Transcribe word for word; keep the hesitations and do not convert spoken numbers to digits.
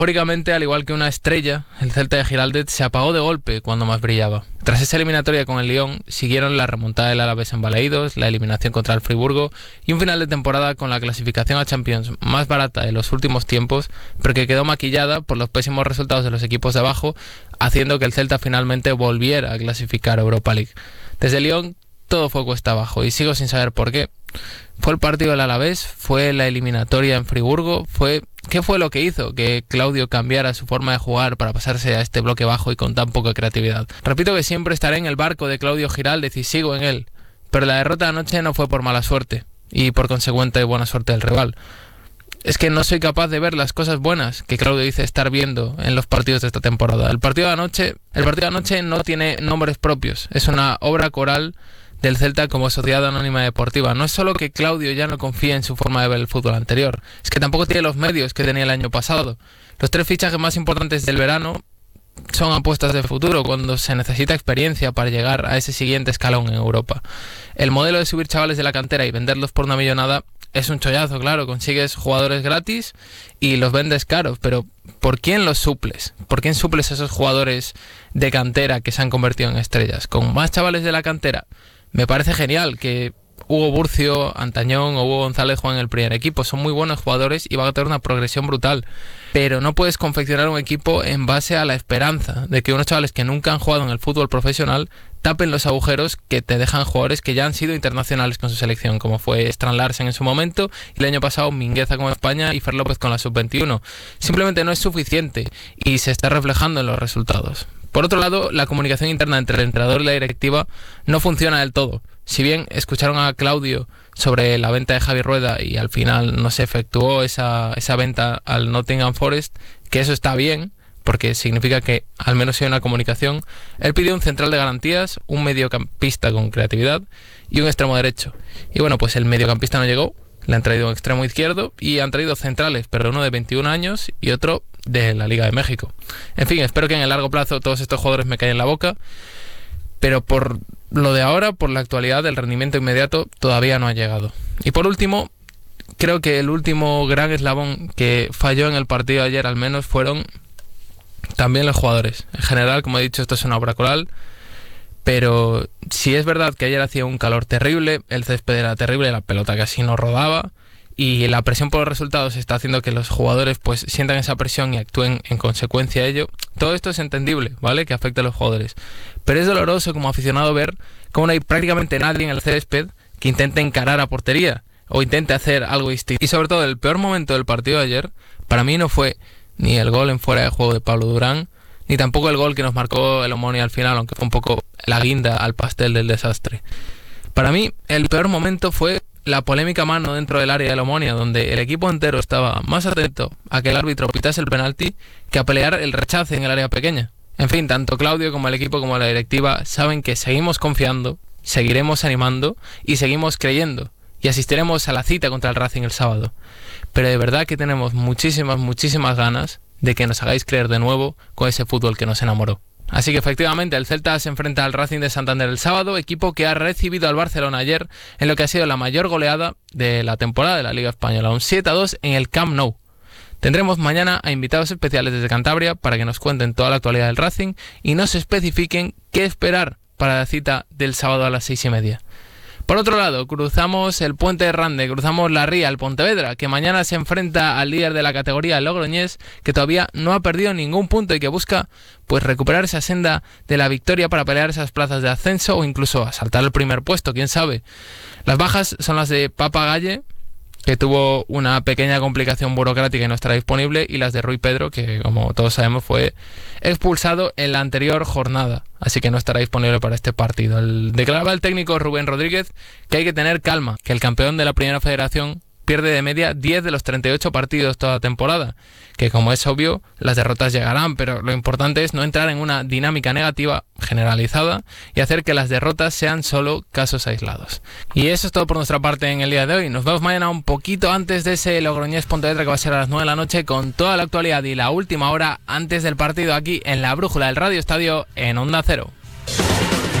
Históricamente, al igual que una estrella, el Celta de Giraldez se apagó de golpe cuando más brillaba. Tras esa eliminatoria con el Lyon, siguieron la remontada del Alavés en Balaídos, la eliminación contra el Friburgo y un final de temporada con la clasificación a Champions más barata de los últimos tiempos, pero que quedó maquillada por los pésimos resultados de los equipos de abajo, haciendo que el Celta finalmente volviera a clasificar a Europa League. Desde el Lyon todo fue cuesta abajo y sigo sin saber por qué. ¿Fue el partido del Alavés? ¿Fue la eliminatoria en Friburgo? ¿Fue ¿Qué fue lo que hizo que Claudio cambiara su forma de jugar para pasarse a este bloque bajo y con tan poca creatividad? Repito que siempre estaré en el barco de Claudio Giraldez y sigo en él, pero la derrota de anoche no fue por mala suerte y por consecuente buena suerte del rival. Es que no soy capaz de ver las cosas buenas que Claudio dice estar viendo en los partidos de esta temporada. El partido de anoche, el partido de anoche no tiene nombres propios, es una obra coral del Celta como sociedad anónima deportiva. No es solo que Claudio ya no confía en su forma de ver el fútbol anterior, es que tampoco tiene los medios que tenía el año pasado. Los tres fichajes más importantes del verano son apuestas de futuro cuando se necesita experiencia para llegar a ese siguiente escalón en Europa. El modelo de subir chavales de la cantera y venderlos por una millonada es un chollazo, claro, consigues jugadores gratis y los vendes caros, pero ¿por quién los suples? ¿Por quién suples a esos jugadores de cantera que se han convertido en estrellas? ¿Con más chavales de la cantera? Me parece genial que Hugo Burcio, Antañón o Hugo González jueguen en el primer equipo. Son muy buenos jugadores y van a tener una progresión brutal. Pero no puedes confeccionar un equipo en base a la esperanza de que unos chavales que nunca han jugado en el fútbol profesional tapen los agujeros que te dejan jugadores que ya han sido internacionales con su selección, como fue Strand Larsen en su momento y el año pasado Mingueza con España y Fer López con la sub veintiuno. Simplemente no es suficiente y se está reflejando en los resultados. Por otro lado, la comunicación interna entre el entrenador y la directiva no funciona del todo. Si bien escucharon a Claudio sobre la venta de Javi Rueda y al final no se efectuó esa, esa venta al Nottingham Forest, que eso está bien, porque significa que al menos hay una comunicación, él pidió un central de garantías, un mediocampista con creatividad y un extremo derecho. Y bueno, pues el mediocampista no llegó, le han traído un extremo izquierdo y han traído centrales, pero uno de veintiún años y otro de la Liga de México. En fin, espero que en el largo plazo todos estos jugadores me caigan en la boca, pero por lo de ahora, por la actualidad, el rendimiento inmediato todavía no ha llegado. Y por último, creo que el último gran eslabón que falló en el partido de ayer al menos fueron también los jugadores. En general, como he dicho, esto es una obra coral, pero si es verdad que ayer hacía un calor terrible, el césped era terrible, la pelota casi no rodaba y la presión por los resultados está haciendo que los jugadores pues sientan esa presión y actúen en consecuencia de ello. Todo esto es entendible, ¿vale? Que afecte a los jugadores, pero es doloroso como aficionado ver cómo no hay prácticamente nadie en el césped que intente encarar a portería o intente hacer algo distinto. Y sobre todo el peor momento del partido de ayer para mí no fue ni el gol en fuera de juego de Pablo Durán, ni tampoco el gol que nos marcó el Omonia al final, aunque fue un poco la guinda al pastel del desastre. Para mí, el peor momento fue la polémica mano dentro del área del Omonia, donde el equipo entero estaba más atento a que el árbitro pitase el penalti que a pelear el rechace en el área pequeña. En fin, tanto Claudio como el equipo como la directiva saben que seguimos confiando, seguiremos animando y seguimos creyendo. Y asistiremos a la cita contra el Racing el sábado. Pero de verdad que tenemos muchísimas, muchísimas ganas de que nos hagáis creer de nuevo con ese fútbol que nos enamoró. Así que efectivamente el Celta se enfrenta al Racing de Santander el sábado, equipo que ha recibido al Barcelona ayer en lo que ha sido la mayor goleada de la temporada de la Liga Española, un siete a dos en el Camp Nou. Tendremos mañana a invitados especiales desde Cantabria para que nos cuenten toda la actualidad del Racing y nos especifiquen qué esperar para la cita del sábado a las seis y media. Por otro lado, cruzamos el puente de Rande, cruzamos la ría, el Pontevedra, que mañana se enfrenta al líder de la categoría, el Logroñés, que todavía no ha perdido ningún punto y que busca pues recuperar esa senda de la victoria para pelear esas plazas de ascenso o incluso asaltar el primer puesto, quién sabe. Las bajas son las de Papa Galle, que tuvo una pequeña complicación burocrática y no estará disponible, y las de Rui Pedro, que como todos sabemos fue expulsado en la anterior jornada, así que no estará disponible para este partido. El, declaraba el técnico Rubén Rodríguez que hay que tener calma, que el campeón de la Primera Federación pierde de media diez de los treinta y ocho partidos toda la temporada, que como es obvio, las derrotas llegarán, pero lo importante es no entrar en una dinámica negativa generalizada y hacer que las derrotas sean solo casos aislados. Y eso es todo por nuestra parte en el día de hoy. Nos vemos mañana un poquito antes de ese Logroñés Pontevedra que va a ser a las nueve de la noche con toda la actualidad y la última hora antes del partido aquí en la Brújula del Radio Estadio en Onda Cero.